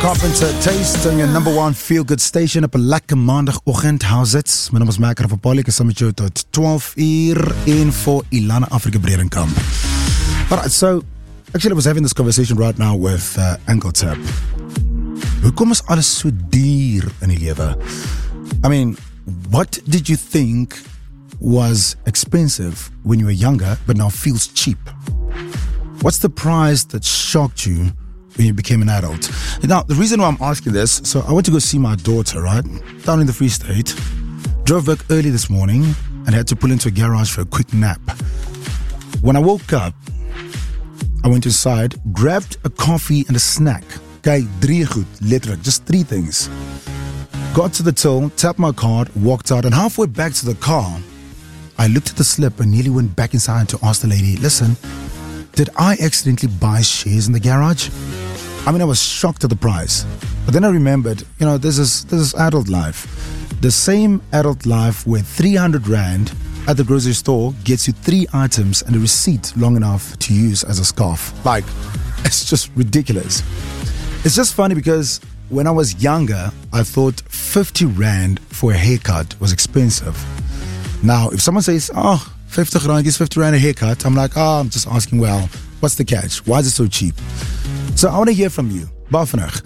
Carpenter Taste on your number one feel-good station op 'n lekker maandagoggend. How's it? My naam is Maker van Polik. Ek saam met jou tot 12 uur in voor Ilana Afrika Bredenkamp. Alright, so actually I was having this conversation right now with Uncle Tap. Hoekom is alles so duur in die lewe? I mean, what did you think was expensive when you were younger but now feels cheap? What's the price that shocked you when you became an adult? Now, the reason why I'm asking this, so I went to go see my daughter, right? Down in the Free State. Drove back early this morning and had to pull into a garage for a quick nap. When I woke up, I went inside, grabbed a coffee and a snack. Okay, 3 goed, letterlijk, just 3 things. Got to the till, tapped my card, walked out, and halfway back to the car, I looked at the slip and nearly went back inside to ask the lady, listen, did I accidentally buy shares in the garage? I mean, I was shocked at the price. But then I remembered, this is adult life. The same adult life where 300 Rand at the grocery store gets you 3 items and a receipt long enough to use as a scarf. Like, it's just ridiculous. It's just funny because when I was younger, I thought 50 Rand for a haircut was expensive. Now, if someone says, 50 Rand is 50 Rand a haircut, I'm like, I'm just asking, well, what's the catch? Why is it so cheap? So I want to hear from you. Baie vinnig.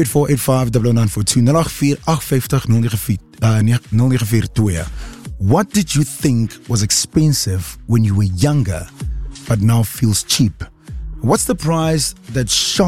084859942 What did you think was expensive when you were younger but now feels cheap? What's the price that shocked